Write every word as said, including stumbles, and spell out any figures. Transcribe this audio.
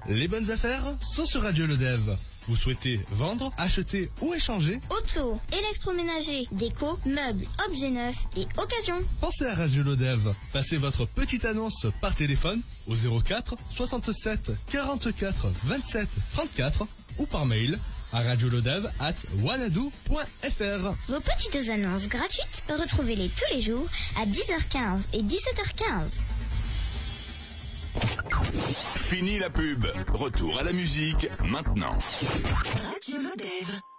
Les bonnes affaires sont sur Radio Le Dev. Vous souhaitez vendre, acheter ou échanger? Auto, électroménager, déco, meubles, objets neufs et occasion. Pensez à Radio Le Dev. Passez votre petite annonce par téléphone au zéro quatre soixante-sept quarante-quatre vingt-sept trente-quatre ou par mail à radioledev arobase wanadoo point fr. Vos petites annonces gratuites, retrouvez-les tous les jours à dix heures quinze et dix-sept heures quinze. Fini la pub. Retour à la musique maintenant. Radio Le Dev.